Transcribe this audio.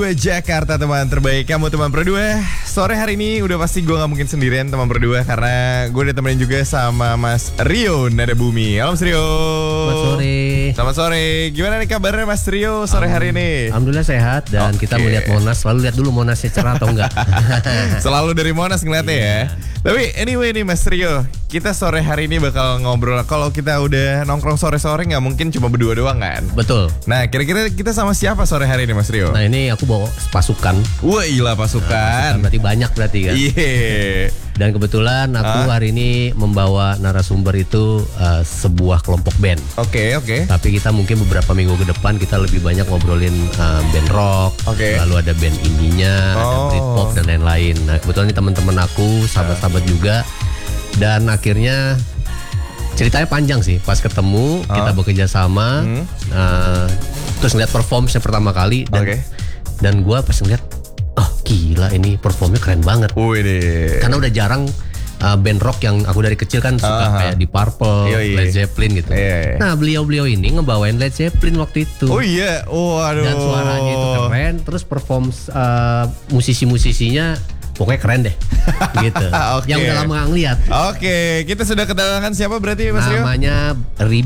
Jakarta teman terbaik kamu teman berdua. Sore hari ini udah pasti gue gak mungkin sendirian teman berdua, karena gue ditemenin juga sama Mas Rio Nada Bumi. Halo Mas Rio. Selamat sore. Selamat sore. Gimana nih kabarnya Mas Rio sore hari ini? Alhamdulillah sehat dan kita melihat Monas. Selalu lihat dulu Monasnya cerah atau enggak. Selalu dari Monas ngeliatnya ya. Tapi anyway nih Mas Rio, kita sore hari ini bakal ngobrol. Kalau kita udah nongkrong sore-sore gak mungkin cuma berdua doang kan? Betul. Nah kira-kira kita sama siapa sore hari ini Mas Rio? Nah ini aku bawa pasukan. Wah gila pasukan. Berarti banyak berarti kan. Iya. Dan kebetulan aku hari ini membawa narasumber itu sebuah kelompok band. Oke. Tapi kita mungkin beberapa minggu ke depan kita lebih banyak ngobrolin band rock. Lalu ada band indinya, ada Britpop dan lain-lain. Nah kebetulan ini teman-teman aku, sahabat-sahabat juga. Dan akhirnya ceritanya panjang sih. Pas ketemu kita bekerja sama, terus ngeliat performance pertama kali dan gue pas ngeliat, oh gila ini performnya keren banget. Karena udah jarang band rock yang aku dari kecil kan suka kayak di Purple, Led Zeppelin gitu. Nah beliau-beliau ini ngebawain Led Zeppelin waktu itu. Oh iya, waduh. Dan suaranya itu keren, terus performance musisi-musisinya pokoknya keren deh, gitu. Yang udah lama nggak ngeliat. Oke, kita sudah kedatangan siapa berarti Mas Rio? Namanya